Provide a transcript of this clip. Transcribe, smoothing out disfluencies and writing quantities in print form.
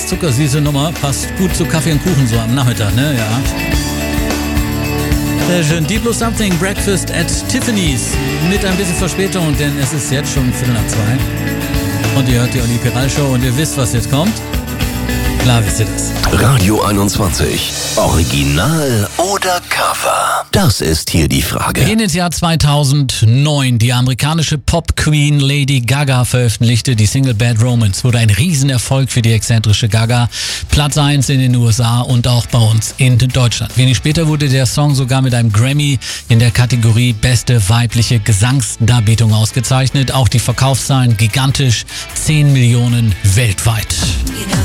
ganz zuckersüße Nummer. Passt gut zu Kaffee und Kuchen so am Nachmittag, ne? Ja. Sehr schön. Deep Blue Something, Breakfast at Tiffany's. Mit ein bisschen Verspätung, denn es ist jetzt schon 2:15. Und ihr hört die Olli Piral Show und ihr wisst, was jetzt kommt. Klar wisst ihr das. Radio 21. Original oder Cover? Das ist hier die Frage. Wir gehen ins Jahr 2009. Die amerikanische Pop-Queen Lady Gaga veröffentlichte die Single Bad Romance. Wurde ein Riesenerfolg für die exzentrische Gaga. Platz 1 in den USA und auch bei uns in Deutschland. Wenig später wurde der Song sogar mit einem Grammy in der Kategorie Beste weibliche Gesangsdarbietung ausgezeichnet. Auch die Verkaufszahlen gigantisch. 10 Millionen weltweit.